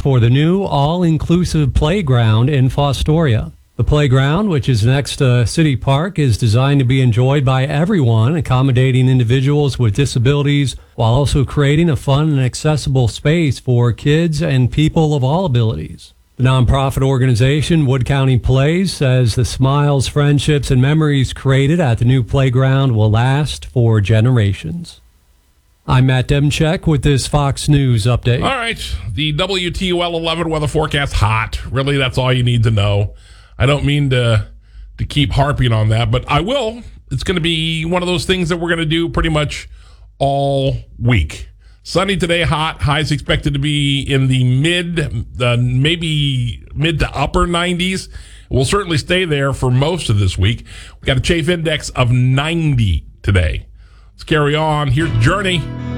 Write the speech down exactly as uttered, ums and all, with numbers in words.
for the new all-inclusive playground in Fostoria. The playground, which is next to City Park, is designed to be enjoyed by everyone, accommodating individuals with disabilities while also creating a fun and accessible space for kids and people of all abilities. The nonprofit organization Wood County Plays says the smiles, friendships, and memories created at the new playground will last for generations. I'm Matt Demchek with this Fox News update. All right, the W T O L eleven weather forecast, hot. Really, that's all you need to know. I don't mean to to keep harping on that, but I will. It's going to be one of those things that we're going to do pretty much all week. Sunny today, hot. Highs expected to be in the mid, uh, maybe mid to upper nineties. We'll certainly stay there for most of this week. We got a chafe index of ninety today. Let's carry on. Here's Journey.